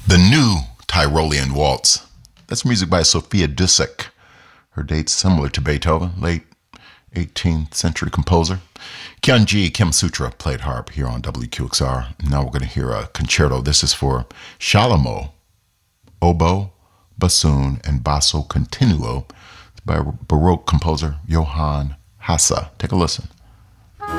The new Tyrolean Waltz. That's music by Sophia Dussek. Her date's similar to Beethoven, late 18th century composer. Kyunji Kim Sutra played harp here on WQXR. Now we're going to hear a concerto. This is for Shalomó, oboe, bassoon, and basso continuo by Baroque composer Johann Hasse. Take a listen.